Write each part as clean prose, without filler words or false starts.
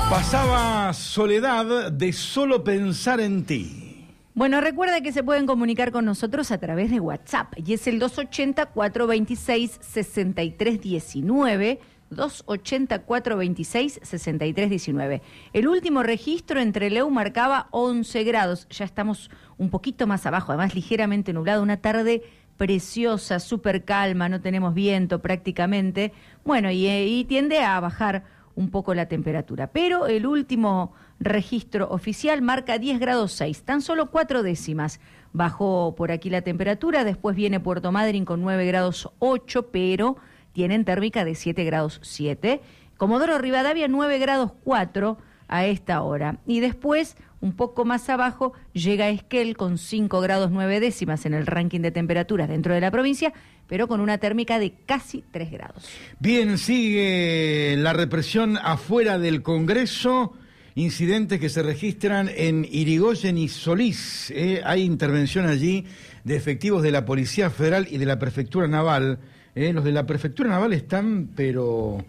Pasaba Soledad de Solo Pensar en Ti. Bueno, recuerda que se pueden comunicar con nosotros a través de WhatsApp y es el 280-426-6319, 280-426-6319. El último registro en Trelew marcaba 11 grados, ya estamos un poquito más abajo, además ligeramente nublado, una tarde preciosa, súper calma, no tenemos viento prácticamente, bueno, y tiende a bajar un poco la temperatura, pero el último registro oficial marca 10 grados 6, tan solo 4 décimas. Bajó por aquí la temperatura, después viene Puerto Madryn con 9 grados 8, pero tienen térmica de 7 grados 7. Comodoro Rivadavia 9 grados 4 a esta hora. Y después, un poco más abajo, llega Esquel con 5 grados 9 décimas en el ranking de temperaturas dentro de la provincia, pero con una térmica de casi 3 grados. Bien, sigue la represión afuera del Congreso, incidentes que se registran en Irigoyen y Solís. Hay intervención allí de efectivos de la Policía Federal y de la Prefectura Naval. Los de la Prefectura Naval están, pero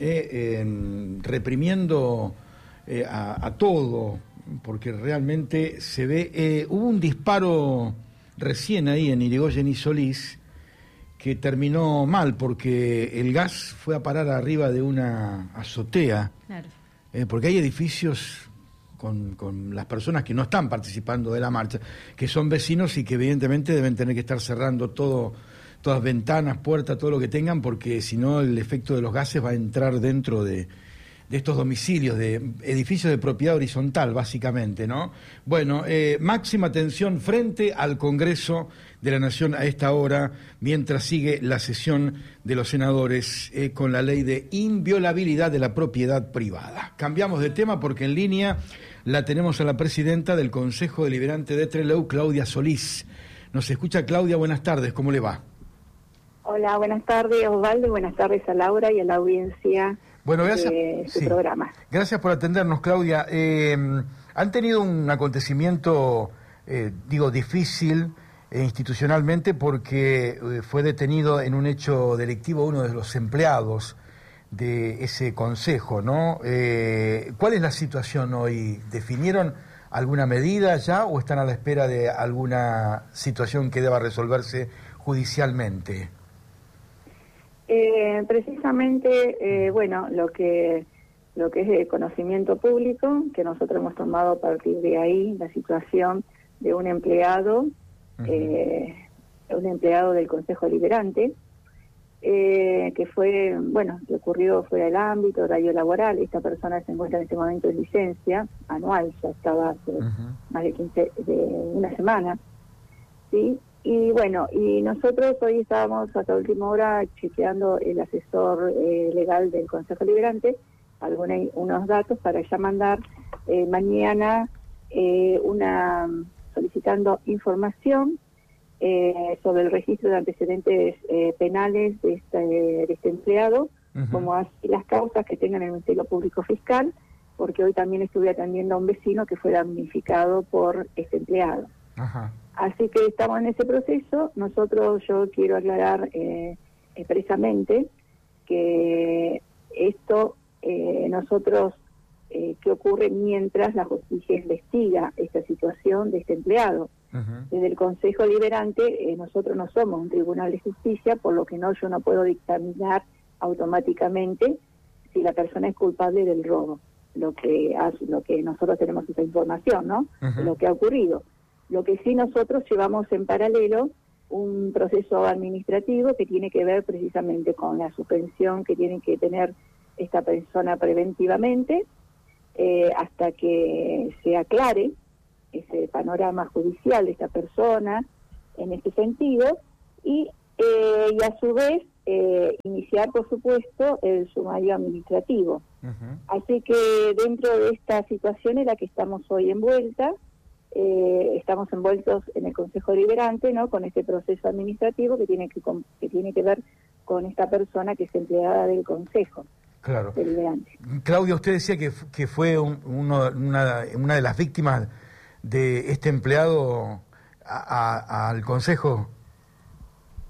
reprimiendo a todo, porque realmente se ve... hubo un disparo recién ahí en Irigoyen y Solís, que terminó mal porque el gas fue a parar arriba de una azotea. Claro. Porque hay edificios con las personas que no están participando de la marcha, que son vecinos y que evidentemente deben tener que estar cerrando todas ventanas, puertas, todo lo que tengan, porque si no el efecto de los gases va a entrar dentro de estos domicilios, de edificios de propiedad horizontal, básicamente, ¿no? Bueno, máxima atención frente al Congreso de la Nación a esta hora, mientras sigue la sesión de los senadores con la ley de inviolabilidad de la propiedad privada. Cambiamos de tema porque en línea la tenemos a la presidenta del Consejo Deliberante de Trelew, Claudia Solís. Nos escucha Claudia, buenas tardes, ¿cómo le va? Hola, buenas tardes Osvaldo, buenas tardes a Laura y a la audiencia. Bueno, gracias. Su programa. Gracias por atendernos, Claudia. Han tenido un acontecimiento, difícil institucionalmente porque fue detenido en un hecho delictivo uno de los empleados de ese consejo, ¿no? ¿Cuál es la situación hoy? ¿Definieron alguna medida ya o están a la espera de alguna situación que deba resolverse judicialmente? Precisamente, lo que es de conocimiento público, que nosotros hemos tomado a partir de ahí la situación de un empleado, del Consejo Deliberante, que fue, lo ocurrido fue del ámbito horario laboral. Esta persona se encuentra en este momento en licencia anual, ya estaba hace más de una semana, ¿sí? Y y nosotros hoy estábamos hasta última hora chequeando el asesor legal del Consejo Deliberante unos datos para ya mandar mañana solicitando información sobre el registro de antecedentes penales de este empleado, como así las causas que tengan el Ministerio Público Fiscal, porque hoy también estuve atendiendo a un vecino que fue damnificado por este empleado. Ajá. Así que estamos en ese proceso. Yo quiero aclarar expresamente que esto ¿qué ocurre mientras la justicia investiga esta situación de este empleado? Desde el Consejo Deliberante, nosotros no somos un tribunal de justicia, por lo que yo no puedo dictaminar automáticamente si la persona es culpable del robo. Lo que nosotros tenemos esa información, ¿no? De lo que ha ocurrido. Lo que sí nosotros llevamos en paralelo un proceso administrativo que tiene que ver precisamente con la suspensión que tiene que tener esta persona preventivamente hasta que se aclare ese panorama judicial de esta persona en este sentido y a su vez iniciar, por supuesto, el sumario administrativo. Así que dentro de esta situación en la que estamos hoy envueltas, estamos envueltos en el Consejo Deliberante, ¿no? Con este proceso administrativo que tiene que ver con esta persona que es empleada del Consejo. Claro. Claudia, usted decía que fue una de las víctimas de este empleado al Consejo.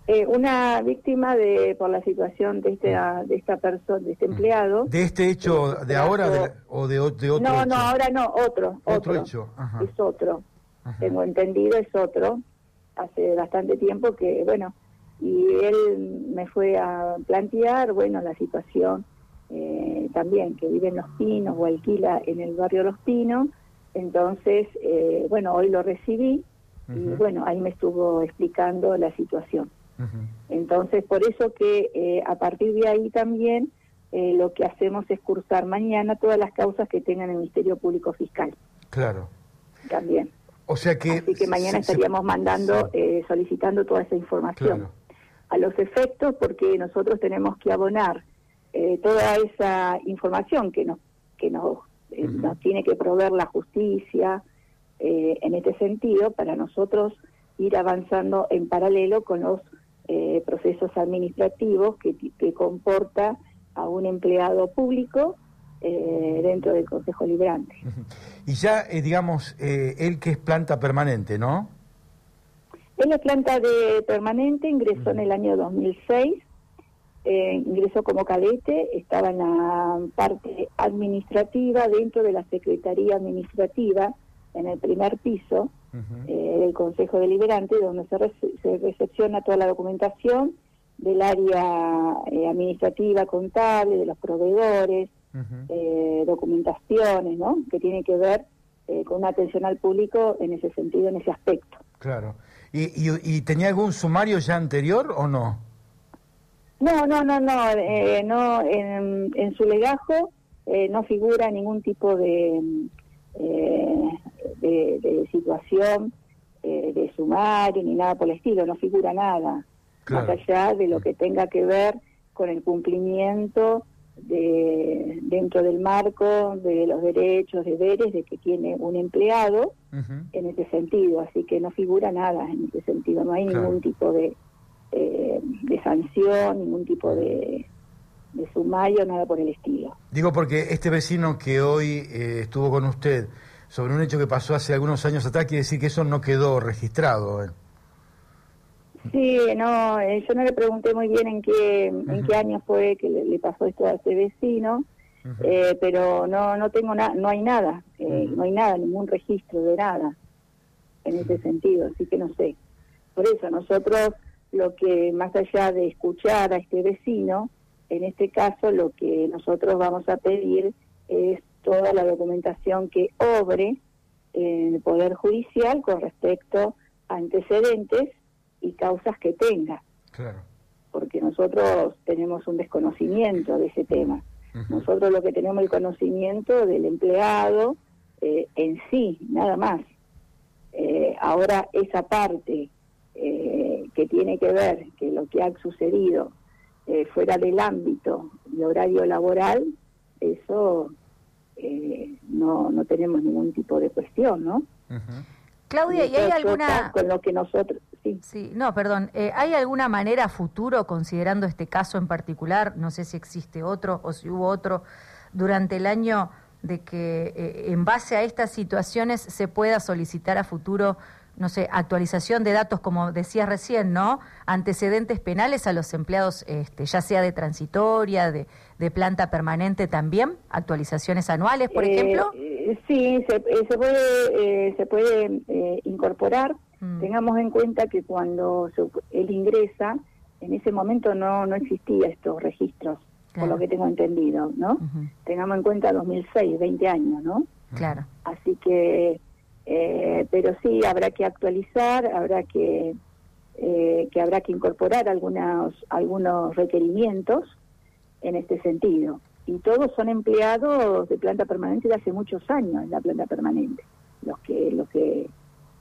Una víctima por la situación de esta persona, de este empleado. ¿De este hecho de ahora o de otro no, hecho? No, ahora no, otro. Hecho. Ajá. Es otro. Ajá. Tengo entendido, es otro. Hace bastante tiempo que, bueno, y él me fue a plantear, bueno, la situación también, que vive en Los Pinos o alquila en el barrio Los Pinos. Entonces, bueno, hoy lo recibí y, bueno, ahí me estuvo explicando la situación. Entonces, por eso que a partir de ahí también lo que hacemos es cursar mañana todas las causas que tengan el Ministerio Público Fiscal. Claro. También. O sea que... Así que mañana estaríamos mandando, solicitando toda esa información. Claro. A los efectos, porque nosotros tenemos que abonar toda esa información que nos tiene que proveer la justicia en este sentido, para nosotros ir avanzando en paralelo con los procesos administrativos que comporta a un empleado público dentro del Consejo Liberante. Y ya, digamos, él que es planta permanente, ¿no? Él es planta permanente, ingresó en el año 2006, ingresó como cadete, estaba en la parte administrativa, dentro de la Secretaría Administrativa, en el primer piso del Consejo Deliberante, donde se recepciona toda la documentación del área administrativa, contable, de los proveedores, documentaciones, ¿no?, que tiene que ver con una atención al público en ese sentido, en ese aspecto. Claro. ¿Y tenía algún sumario ya anterior o no? No, en su legajo no figura ningún tipo de situación de sumario ni nada por el estilo, no figura nada, claro, más allá de lo que tenga que ver con el cumplimiento dentro del marco de los derechos, deberes de que tiene un empleado en ese sentido, así que no figura nada en ese sentido, no hay ningún tipo de sanción, ningún tipo de sumario, nada por el estilo. Digo porque este vecino que hoy estuvo con usted sobre un hecho que pasó hace algunos años atrás, quiere decir que eso no quedó registrado. Sí, no, yo no le pregunté muy bien en qué año fue que le pasó esto a ese vecino, pero no tengo no hay nada, no hay nada, ningún registro de nada en ese sentido, así que no sé. Por eso nosotros, lo que más allá de escuchar a este vecino, en este caso lo que nosotros vamos a pedir es toda la documentación que obre en el Poder Judicial con respecto a antecedentes y causas que tenga. Claro. Porque nosotros tenemos un desconocimiento de ese tema. Nosotros lo que tenemos el conocimiento del empleado en sí, nada más. Ahora esa parte que tiene que ver que lo que ha sucedido fuera del ámbito de horario laboral, eso no tenemos ningún tipo de cuestión, ¿no? Claudia, ¿y hay alguna... Con lo que nosotros... Sí, no, perdón. ¿Hay alguna manera a futuro, considerando este caso en particular, no sé si existe otro o si hubo otro durante el año, de que en base a estas situaciones se pueda solicitar a futuro, no sé, actualización de datos, como decías recién, ¿no? Antecedentes penales a los empleados, ya sea de transitoria, de planta permanente también, actualizaciones anuales, por ejemplo? Sí, se puede incorporar. Tengamos en cuenta que cuando él ingresa, en ese momento no existía estos registros, por lo que tengo entendido, ¿no? Tengamos en cuenta 2006, 20 años, ¿no? Claro. Así que, pero sí, habrá que actualizar, habrá que incorporar algunos requerimientos en este sentido. Y todos son empleados de planta permanente de hace muchos años en la planta permanente, los que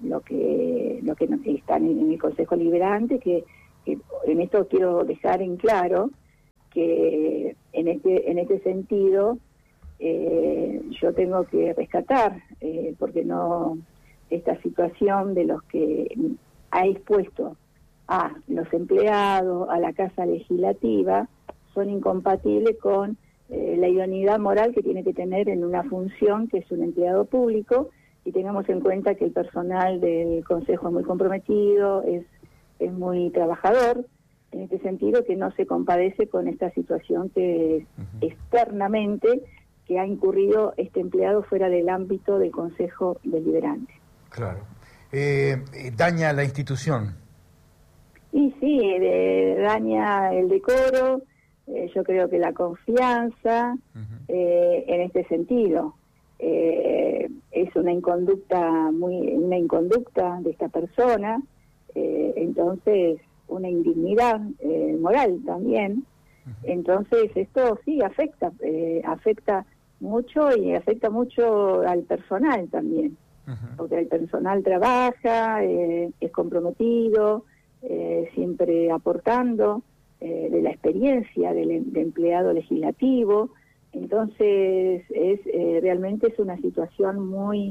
están en el Consejo Liberante, que en esto quiero dejar en claro que en este sentido yo tengo que rescatar, porque no, esta situación de los que ha expuesto a los empleados, a la Casa Legislativa, son incompatibles con la idoneidad moral que tiene que tener en una función que es un empleado público, y tengamos en cuenta que el personal del Consejo es muy comprometido, es muy trabajador, en este sentido que no se compadece con esta situación que externamente que ha incurrido este empleado fuera del ámbito del Consejo Deliberante. Claro. Daña la institución. Y sí, daña el decoro, yo creo que la confianza, en este sentido. Es una inconducta de esta persona, entonces una indignidad moral también. Entonces esto sí afecta mucho y afecta mucho al personal también, porque el personal trabaja, es comprometido, siempre aportando de la experiencia de empleado legislativo. Entonces realmente es una situación muy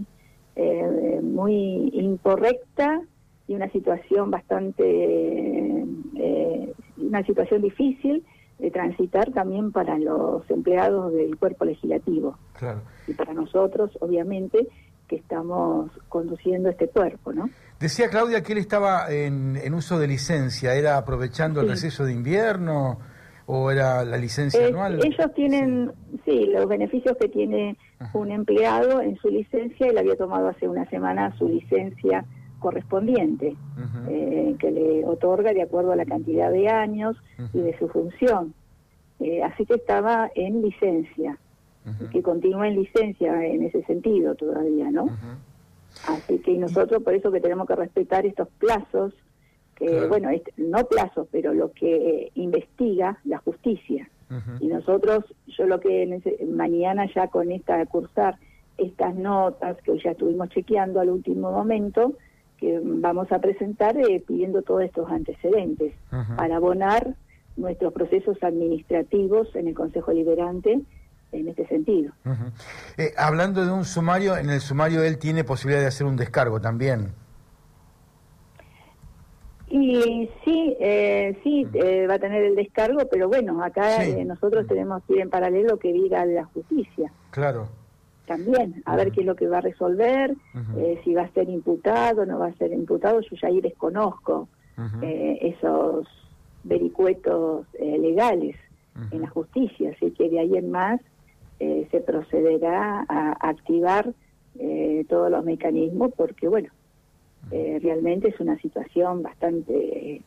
incorrecta y una situación una situación difícil de transitar también para los empleados del cuerpo legislativo. Claro. Y para nosotros, obviamente, que estamos conduciendo este cuerpo, ¿no? Decía Claudia que él estaba en uso de licencia, ¿era aprovechando el receso de invierno o era la licencia anual? Ellos tienen, sí, los beneficios que tiene un empleado en su licencia. Él había tomado hace una semana su licencia correspondiente, que le otorga de acuerdo a la cantidad de años y de su función. Así que estaba en licencia, que continúa en licencia en ese sentido todavía, ¿no? Así que nosotros por eso que tenemos que respetar estos plazos, que bueno, no plazos, pero lo que investiga la justicia. Y nosotros, yo lo que mañana ya con cursar estas notas que hoy ya estuvimos chequeando al último momento, que vamos a presentar pidiendo todos estos antecedentes para abonar nuestros procesos administrativos en el Consejo Deliberante en este sentido. Hablando de un sumario, en el sumario él tiene posibilidad de hacer un descargo también. Y sí, va a tener el descargo, pero bueno, acá nosotros tenemos que ir en paralelo que diga la justicia. Claro. También, a ver qué es lo que va a resolver, si va a ser imputado, no va a ser imputado. Yo ya ahí desconozco esos vericuetos legales en la justicia, así que de ahí en más se procederá a activar todos los mecanismos, porque bueno, realmente es una situación bastante,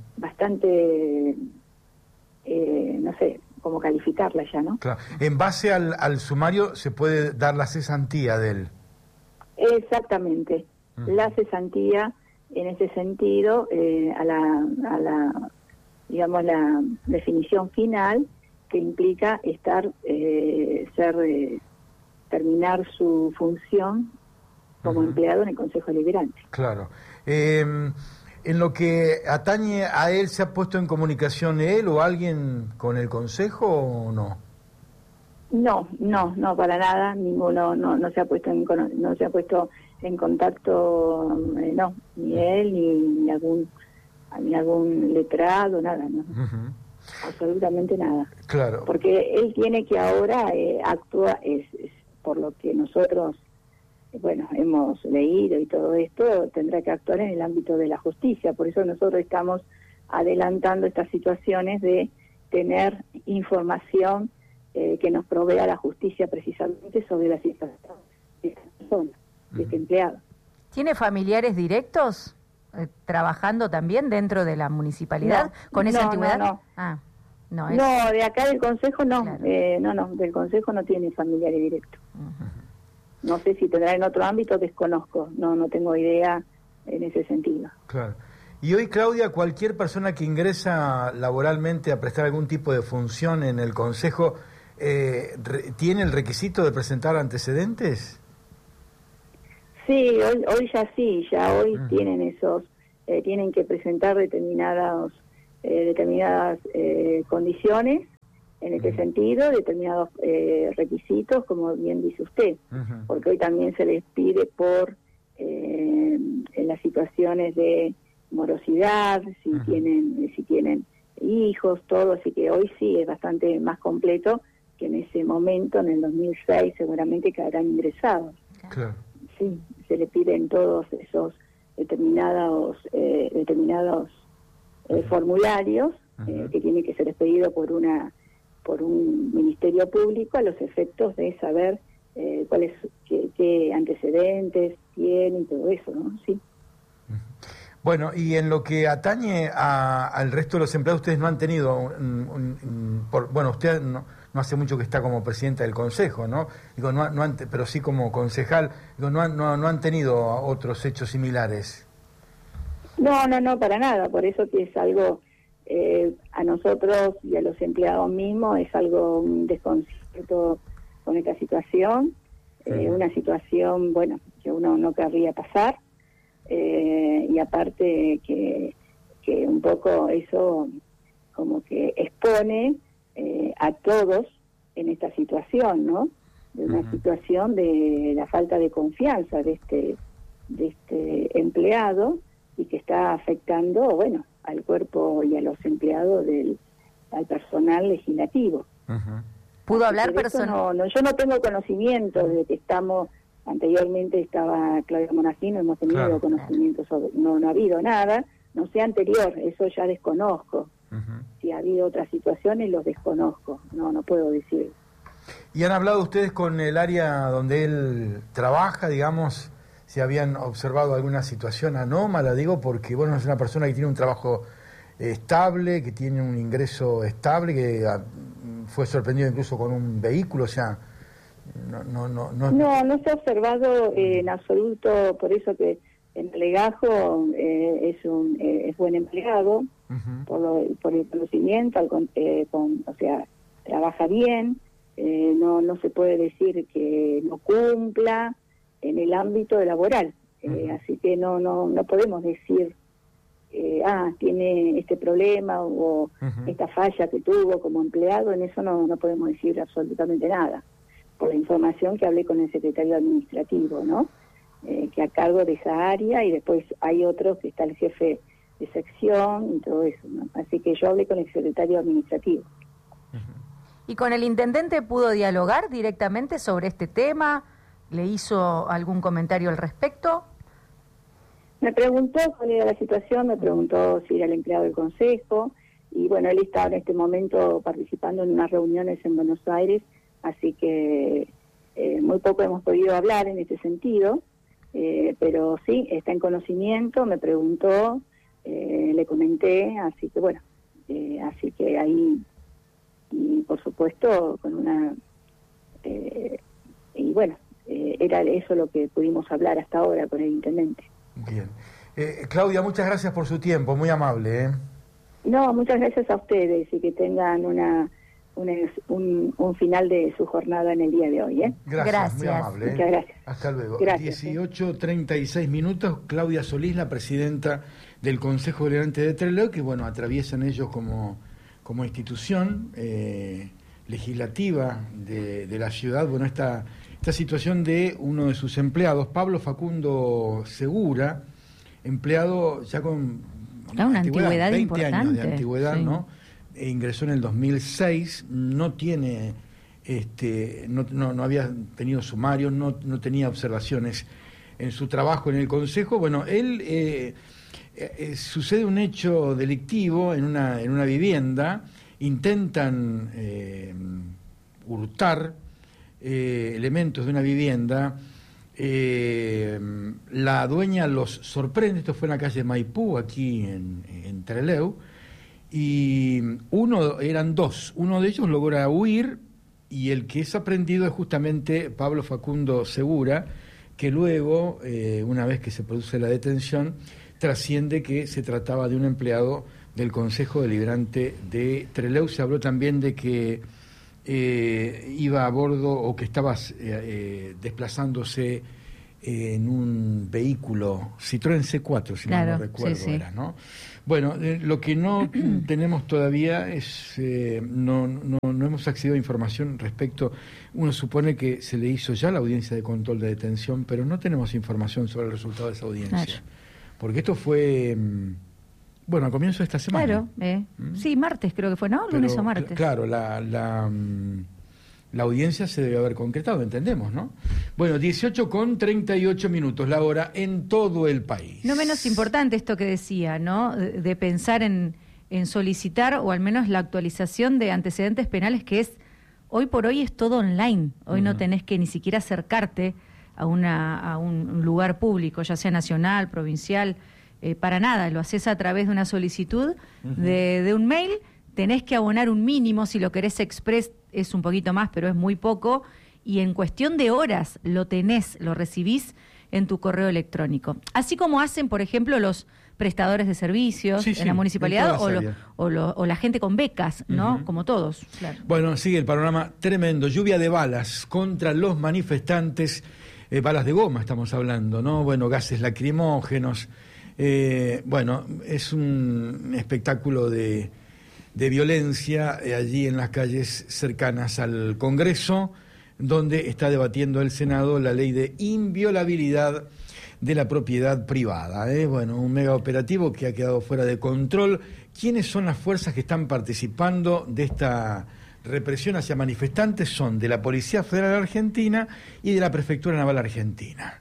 no sé cómo calificarla ya, ¿no? Claro. En base al sumario se puede dar la cesantía de él. Exactamente, la cesantía en ese sentido, a la digamos la definición final que implica terminar su función como empleado en el Consejo Deliberante. Claro. En lo que atañe a él, ¿se ha puesto en comunicación él o alguien con el Consejo o no? No, para nada, ninguno no se ha puesto en contacto, no, ni él ni algún letrado, nada, no. Absolutamente nada. Claro. Porque él tiene que ahora actuar, es por lo que nosotros bueno, hemos leído y todo esto, tendrá que actuar en el ámbito de la justicia. Por eso nosotros estamos adelantando estas situaciones de tener información que nos provea la justicia precisamente sobre la situación de esta persona, de este empleado. ¿Tiene familiares directos trabajando también dentro de la municipalidad con esa antigüedad? No, de acá del Consejo no, claro. Del Consejo no tiene familiares directos. No sé si tendrá en otro ámbito, desconozco, no tengo idea en ese sentido. Claro. Y hoy, Claudia, cualquier persona que ingresa laboralmente a prestar algún tipo de función en el Consejo, ¿tiene el requisito de presentar antecedentes? Sí, hoy tienen tienen que presentar determinadas condiciones en este sentido, determinados requisitos, como bien dice usted, porque hoy también se les pide en las situaciones de morosidad, si tienen hijos, todo, así que hoy sí es bastante más completo que en ese momento, en el 2006, seguramente que habrán ingresados. Claro. Sí, se le piden todos esos determinados formularios que tiene que ser expedido por un ministerio público a los efectos de saber cuáles qué antecedentes tiene y todo eso, ¿no? Sí. Bueno, y en lo que atañe al resto de los empleados, ustedes no han tenido, usted no hace mucho que está como presidenta del Consejo, ¿no? Digo, pero sí como concejal, digo, no han tenido otros hechos similares. No, para nada, por eso que es algo, a nosotros y a los empleados mismos, es algo un desconcierto con esta situación, una situación, bueno, que uno no querría pasar. Y aparte que un poco eso como que expone a todos en esta situación, ¿no? De una situación de la falta de confianza de este empleado y que está afectando, bueno, al cuerpo y a los empleados al personal legislativo. ¿Pudo hablar yo no tengo conocimiento de que estamos. Anteriormente estaba Claudia Monagino, hemos tenido conocimiento sobre, no ha habido nada, no sé anterior, eso ya desconozco. Si ha habido otras situaciones, los desconozco, no puedo decir. ¿Y han hablado ustedes con el área donde él trabaja, digamos, si habían observado alguna situación anómala? Digo, porque bueno, es una persona que tiene un trabajo estable, que tiene un ingreso estable, que fue sorprendido incluso con un vehículo, o sea... No se ha observado en absoluto, por eso que en Legajo es buen empleado, por el conocimiento, o sea, trabaja bien, no se puede decir que no cumpla en el ámbito laboral, así que no podemos decir tiene este problema o esta falla que tuvo como empleado, en eso no podemos decir absolutamente nada. Por la información que hablé con el secretario administrativo, ¿no? Que a cargo de esa área, y después hay otro que está el jefe de sección y todo eso, ¿no? Así que yo hablé con el secretario administrativo. ¿Y con el intendente pudo dialogar directamente sobre este tema? ¿Le hizo algún comentario al respecto? Me preguntó cuál era la situación, me preguntó si era el empleado del consejo, y bueno, él está en este momento participando en unas reuniones en Buenos Aires, así que muy poco hemos podido hablar en este sentido, pero sí, está en conocimiento, me preguntó, le comenté, así que bueno, así que ahí, y por supuesto, con una... y bueno, era eso lo que pudimos hablar hasta ahora con el intendente. Bien. Claudia, muchas gracias por su tiempo, muy amable. No, muchas gracias a ustedes y que tengan un final de su jornada en el día de hoy. Gracias. Muy amable. Muchas gracias. Hasta luego. Gracias, 18:36, Claudia Solís, la presidenta del Consejo Deliberante de Trelew, que bueno, atraviesan ellos como institución legislativa de la ciudad, bueno, esta situación de uno de sus empleados, Pablo Facundo Segura, empleado ya con una antigüedad 20 importante, años de antigüedad, sí. ¿no? Ingresó en el 2006, no tiene, no había tenido sumario, no tenía observaciones en su trabajo en el Consejo. Bueno, él sucede un hecho delictivo en una vivienda, intentan hurtar elementos de una vivienda, la dueña los sorprende, esto fue en la calle Maipú, aquí en Trelew, y eran dos, uno de ellos logra huir, y el que es aprendido es justamente Pablo Facundo Segura, que luego, una vez que se produce la detención, trasciende que se trataba de un empleado del Consejo Deliberante de Trelew. Se habló también de que iba a bordo o que estaba desplazándose en un vehículo Citroën C4, si mal no recuerdo, sí. Era, ¿no? Bueno, lo que no tenemos todavía es, no hemos accedido a información respecto, uno supone que se le hizo ya la audiencia de control de detención, pero no tenemos información sobre el resultado de esa audiencia. Claro. Porque esto fue, bueno, a comienzo de esta semana. Claro, sí, martes creo que fue, ¿no? Lunes o martes. Claro, la audiencia se debe haber concretado, entendemos, ¿no? Bueno, 18:38, la hora en todo el país. No menos importante esto que decía, ¿no? De pensar en en solicitar o al menos la actualización de antecedentes penales, que es hoy por hoy es todo online. Hoy no tenés que ni siquiera acercarte a un lugar público, ya sea nacional, provincial, para nada. Lo haces a través de una solicitud de un mail. Tenés que abonar un mínimo, si lo querés express es un poquito más, pero es muy poco, y en cuestión de horas lo recibís en tu correo electrónico. Así como hacen, por ejemplo, los prestadores de servicios en la municipalidad o la gente con becas, ¿no? Como todos. Claro. Bueno, sigue el panorama tremendo. Lluvia de balas contra los manifestantes, balas de goma estamos hablando, ¿no? Bueno, gases lacrimógenos. Bueno, es un espectáculo de violencia allí en las calles cercanas al Congreso, donde está debatiendo el Senado la ley de inviolabilidad de la propiedad privada. Bueno, un mega operativo que ha quedado fuera de control. ¿Quiénes son las fuerzas que están participando de esta represión hacia manifestantes? Son de la Policía Federal Argentina y de la Prefectura Naval Argentina.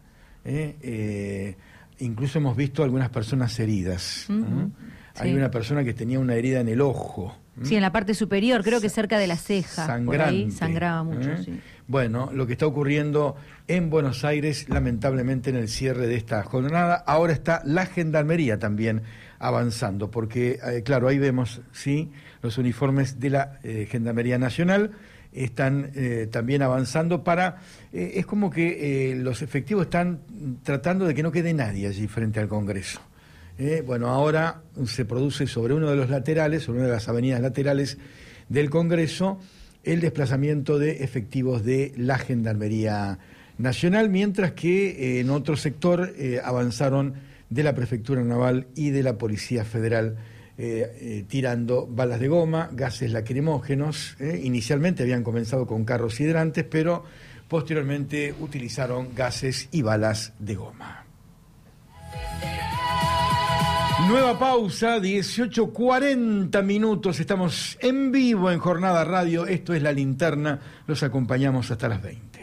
Incluso hemos visto algunas personas heridas. Hay una persona que tenía una herida en el ojo. Sí, en la parte superior, creo que cerca de la ceja. Sangrante. Por ahí sangraba mucho, sí. Bueno, lo que está ocurriendo en Buenos Aires, lamentablemente en el cierre de esta jornada, ahora está la Gendarmería también avanzando, porque, claro, ahí vemos, sí, los uniformes de la Gendarmería Nacional están también avanzando para... es como que los efectivos están tratando de que no quede nadie allí frente al Congreso. Bueno, ahora se produce sobre uno de los laterales, sobre una de las avenidas laterales del Congreso, el desplazamiento de efectivos de la Gendarmería Nacional, mientras que en otro sector avanzaron de la Prefectura Naval y de la Policía Federal tirando balas de goma, gases lacrimógenos. Inicialmente habían comenzado con carros hidrantes, pero posteriormente utilizaron gases y balas de goma. Nueva pausa, 18:40 minutos, estamos en vivo en Jornada Radio, esto es La Linterna, los acompañamos hasta las 20.